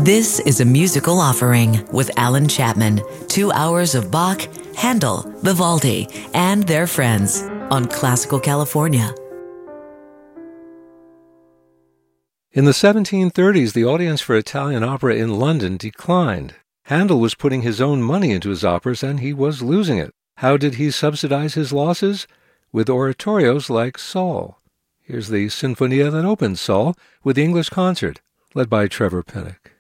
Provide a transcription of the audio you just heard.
This is a musical offering with Alan Chapman. 2 hours of Bach, Handel, Vivaldi, and their friends on Classical California. In the 1730s, the audience for Italian opera in London declined. Handel was putting his own money into his operas, and he was losing it. How did he subsidize his losses? With oratorios like Saul. Here's the Sinfonia that opened Saul with the English concert, led by Trevor Pinnock.